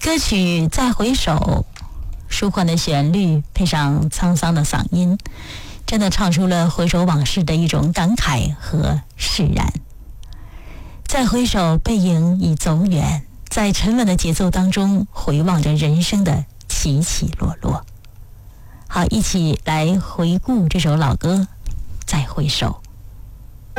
歌曲《再回首》，舒缓的旋律配上沧桑的嗓音，真的唱出了回首往事的一种感慨和释然。再回首，背影已走远，在沉稳的节奏当中回望着人生的起起落落。好，一起来回顾这首老歌《再回首》。